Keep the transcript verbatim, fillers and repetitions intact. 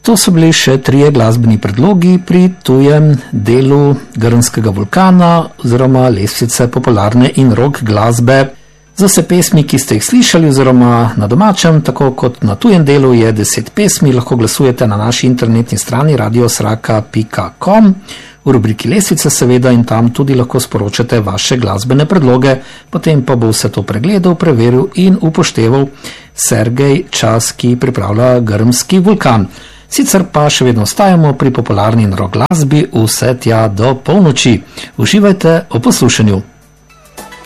To so bili še trije glasbeni predlogi pri tujem delu Grmskega vulkana oziroma lestvice popularne in rock glasbe. Za vse pesmi, ki ste jih slišali oziroma na domačem, tako kot na tujem delu, je deset pesmi, lahko glasujete na naši internetni strani radio sraka pika com, v rubriki lestvice seveda, in tam tudi lahko sporočate vaše glasbene predloge, potem pa bo vse to pregledal, preveril in upošteval Sergej Čas, ki pripravlja Grmski vulkan. Sicer pa še vedno ostajamo pri popularni in rock glasbi vse tja do polnoči. Uživajte ob poslušanju.